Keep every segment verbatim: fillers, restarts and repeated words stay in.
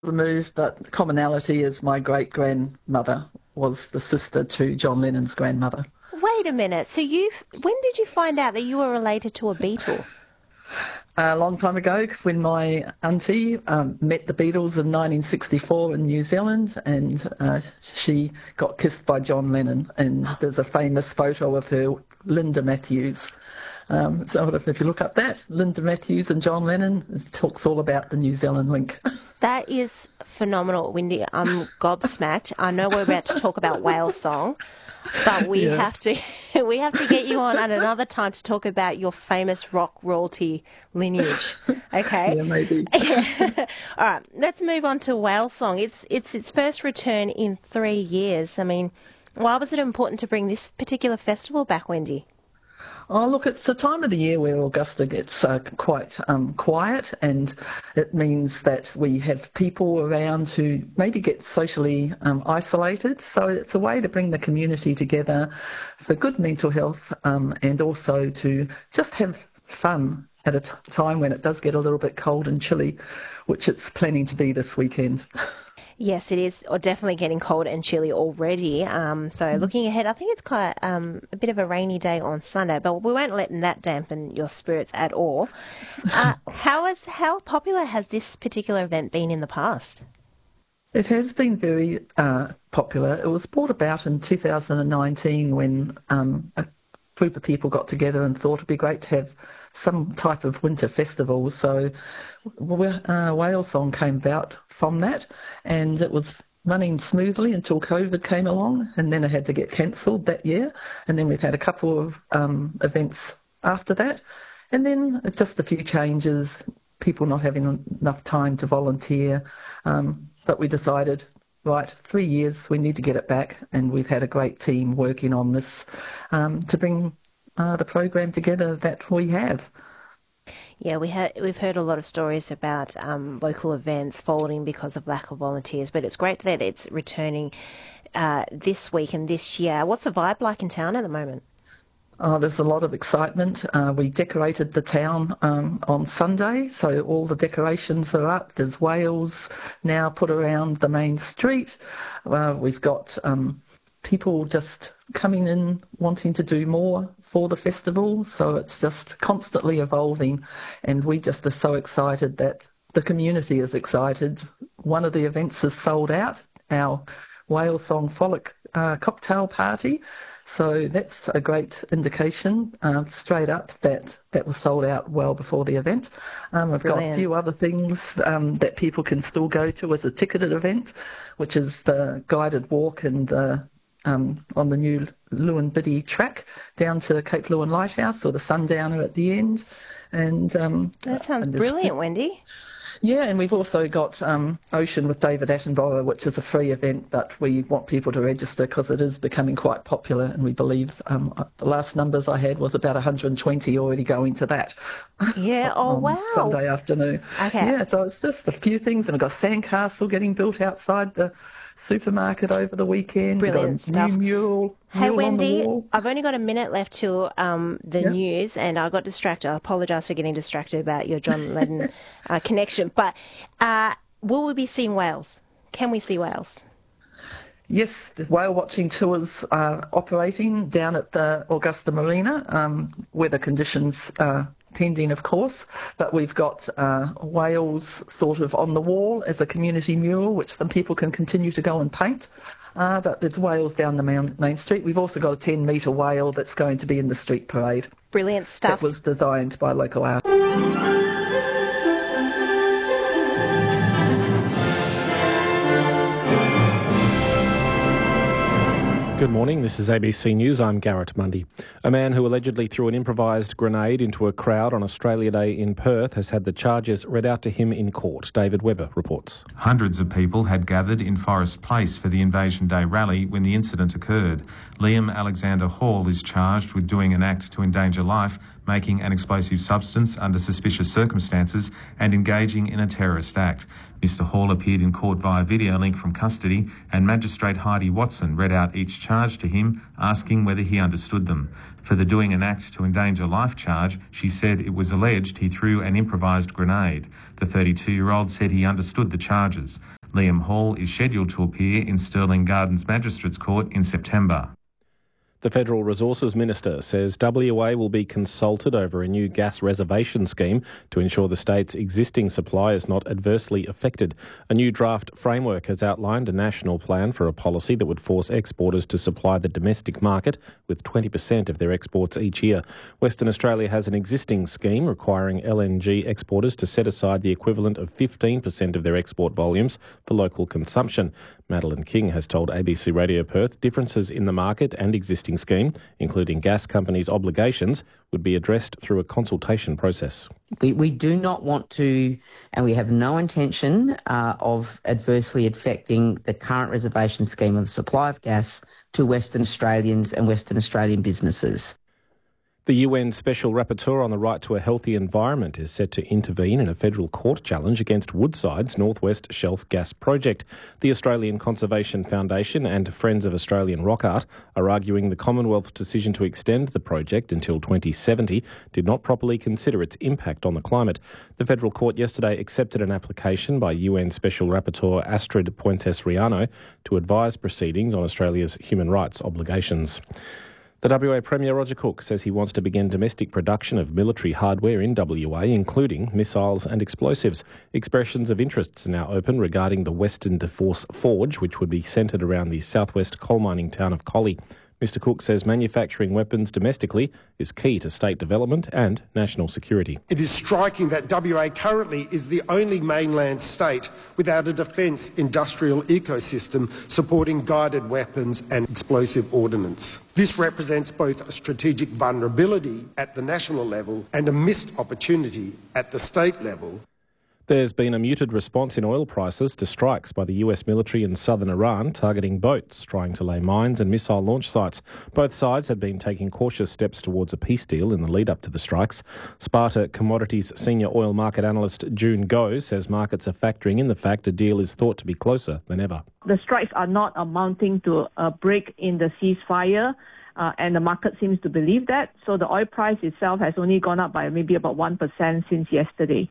removed, but the commonality is my great-grandmother was the sister to John Lennon's grandmother. Wait a minute. So you, when did you find out that you were related to a Beatle? A long time ago, when my auntie um, met the Beatles in nineteen sixty-four in New Zealand, and uh, she got kissed by John Lennon, and there's a famous photo of her, Linda Matthews. Um, so if you look up that, Linda Matthews and John Lennon, it talks all about the New Zealand link. That is phenomenal, Wendy. I'm gobsmacked. I know we're about to talk about Whale Song, but we yeah. have to we have to get you on at another time to talk about your famous rock royalty lineage. Okay? Yeah, maybe. All right, let's move on to Whale Song. It's it's its first return in three years. I mean, why was it important to bring this particular festival back, Wendy? Oh, look, it's the time of the year where Augusta gets uh, quite um, quiet, and it means that we have people around who maybe get socially um, isolated. So it's a way to bring the community together for good mental health um, and also to just have fun at a t- time when it does get a little bit cold and chilly, which it's planning to be this weekend. Yes, it is or definitely getting cold and chilly already. Um, so looking ahead, I think it's quite um, a bit of a rainy day on Sunday, but we won't let that dampen your spirits at all. Uh, how is how popular has this particular event been in the past? It has been very uh, popular. It was brought about in two thousand nineteen when um, a group of people got together and thought it'd be great to have some type of winter festival. So uh, Whale Song came about from that, and it was running smoothly until COVID came along, and then it had to get cancelled that year. And then we've had a couple of um, events after that, and then just a few changes, people not having enough time to volunteer. Um, but we decided, right, three years, we need to get it back, and we've had a great team working on this um, to bring uh, the program together that we have. Yeah, we ha- we've heard a lot of stories about um, local events folding because of lack of volunteers, but it's great that it's returning uh, this week and this year. What's the vibe like in town at the moment? Oh, there's a lot of excitement. Uh, we decorated the town um, on Sunday, so all the decorations are up. There's whales now put around the main street. Uh, we've got um, people just coming in wanting to do more for the festival, so it's just constantly evolving, and we just are so excited that the community is excited. One of the events is sold out, our Whale Song Frolic uh, cocktail party. So that's a great indication, uh, straight up, that that was sold out well before the event. Um, we've Brilliant. got a few other things um, that people can still go to as a ticketed event, which is the guided walk and the, um, on the new Lewin Biddy track down to Cape Lewin Lighthouse, or the Sundowner at the end. And um, That sounds and brilliant, Wendy. Yeah, and we've also got um, Ocean with David Attenborough, which is a free event, but we want people to register because it is becoming quite popular, and we believe um, the last numbers I had was about one hundred twenty already going to that. Yeah, oh on wow. Sunday afternoon. Okay. Yeah, so it's just a few things, and we've got Sandcastle getting built outside the supermarket over the weekend. Brilliant We've got a stuff. New mural, Hey, mural on the Wendy, wall. I've only got a minute left till um, the Yeah. news, and I got distracted. I apologise for getting distracted about your John Lennon uh, connection. But uh, will we be seeing whales? Can we see whales? Yes, the whale watching tours are operating down at the Augusta Marina. Um, weather conditions are pending, of course, but we've got uh, whales sort of on the wall as a community mural, which some people can continue to go and paint. Uh, but there's whales down the main, main street. We've also got a ten metre whale that's going to be in the street parade. Brilliant stuff. That was designed by local artists. Good morning, this is A B C News. I'm Garrett Mundy. A man who allegedly threw an improvised grenade into a crowd on Australia Day in Perth has had the charges read out to him in court. David Webber reports. Hundreds of people had gathered in Forest Place for the Invasion Day rally when the incident occurred. Liam Alexander Hall is charged with doing an act to endanger life, making an explosive substance under suspicious circumstances and engaging in a terrorist act. Mister Hall appeared in court via video link from custody, and Magistrate Heidi Watson read out each charge to him, asking whether he understood them. For the doing an act to endanger life charge, she said it was alleged he threw an improvised grenade. The thirty-two-year-old said he understood the charges. Liam Hall is scheduled to appear in Stirling Gardens Magistrates Court in September. The Federal Resources Minister says W A will be consulted over a new gas reservation scheme to ensure the state's existing supply is not adversely affected. A new draft framework has outlined a national plan for a policy that would force exporters to supply the domestic market with twenty percent of their exports each year. Western Australia has an existing scheme requiring L N G exporters to set aside the equivalent of fifteen percent of their export volumes for local consumption. Madeline King has told A B C Radio Perth differences in the market and existing scheme, including gas companies' obligations, would be addressed through a consultation process. We, we do not want to, and we have no intention uh, of adversely affecting the current reservation scheme of the supply of gas to Western Australians and Western Australian businesses. The U N Special Rapporteur on the Right to a Healthy Environment is set to intervene in a federal court challenge against Woodside's North West Shelf gas project. The Australian Conservation Foundation and Friends of Australian Rock Art are arguing the Commonwealth's decision to extend the project until twenty seventy did not properly consider its impact on the climate. The federal court yesterday accepted an application by U N Special Rapporteur Astrid Puentes-Riano to advise proceedings on Australia's human rights obligations. The W A Premier Roger Cook says he wants to begin domestic production of military hardware in W A, including missiles and explosives. Expressions of interests are now open regarding the Western Force Forge, which would be centred around the southwest coal mining town of Collie. Mister Cook says manufacturing weapons domestically is key to state development and national security. It is striking that W A currently is the only mainland state without a defence industrial ecosystem supporting guided weapons and explosive ordnance. This represents both a strategic vulnerability at the national level and a missed opportunity at the state level. There's been a muted response in oil prices to strikes by the U S military in southern Iran targeting boats trying to lay mines and missile launch sites. Both sides had been taking cautious steps towards a peace deal in the lead-up to the strikes. Sparta Commodities senior oil market analyst June Goh says markets are factoring in the fact a deal is thought to be closer than ever. The strikes are not amounting to a break in the ceasefire. Uh, and the market seems to believe that. So the oil price itself has only gone up by maybe about one percent since yesterday.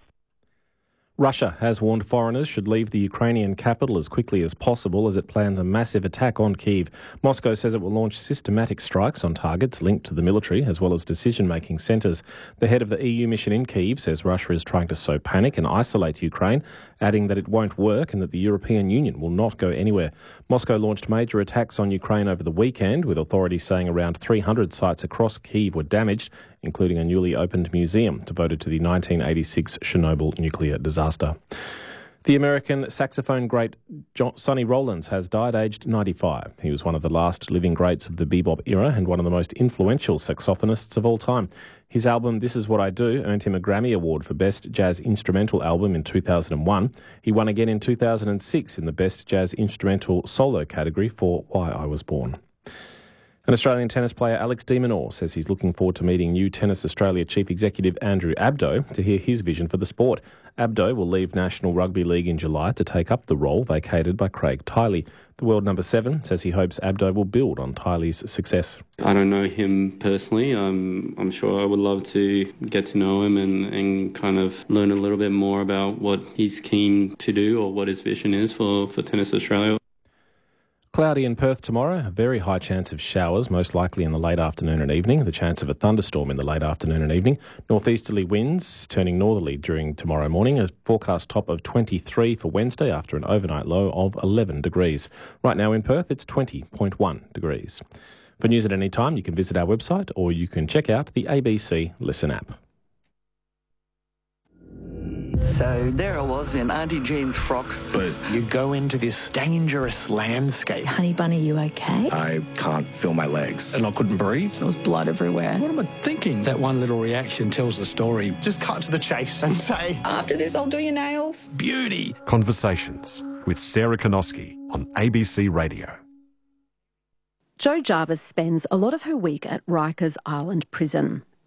Russia has warned foreigners should leave the Ukrainian capital as quickly as possible as it plans a massive attack on Kyiv. Moscow says it will launch systematic strikes on targets linked to the military as well as decision-making centres. The head of the E U mission in Kyiv says Russia is trying to sow panic and isolate Ukraine, adding that it won't work and that the European Union will not go anywhere. Moscow launched major attacks on Ukraine over the weekend, with authorities saying around three hundred sites across Kyiv were damaged, including a newly opened museum devoted to the nineteen eighty-six Chernobyl nuclear disaster. The American saxophone great John, Sonny Rollins has died aged ninety-five. He was one of the last living greats of the bebop era and one of the most influential saxophonists of all time. His album This Is What I Do earned him a Grammy Award for Best Jazz Instrumental Album in two thousand one. He won again in two thousand six in the Best Jazz Instrumental Solo category for Why I Was Born. An Australian tennis player, Alex de Minaur, says he's looking forward to meeting new Tennis Australia Chief Executive Andrew Abdo to hear his vision for the sport. Abdo will leave National Rugby League in July to take up the role vacated by Craig Tiley. The world number seven says he hopes Abdo will build on Tiley's success. I don't know him personally. Um, I'm sure I would love to get to know him and, and kind of learn a little bit more about what he's keen to do or what his vision is for, for Tennis Australia. Cloudy in Perth tomorrow, a very high chance of showers, most likely in the late afternoon and evening, the chance of a thunderstorm in the late afternoon and evening. Northeasterly winds turning northerly during tomorrow morning, a forecast top of twenty-three for Wednesday after an overnight low of eleven degrees. Right now in Perth, it's twenty point one degrees. For news at any time, you can visit our website or you can check out the A B C Listen app. So there I was in Auntie Jean's frock. But you go into this dangerous landscape. Honey Bunny, you okay? I can't feel my legs. And I couldn't breathe. There was blood everywhere. What am I thinking? That one little reaction tells the story. Just cut to the chase and say, after this, I'll do your nails. Beauty. Conversations with Sarah Konoski on A B C Radio. Jo Jarvis spends a lot of her week at Rikers Island Prison.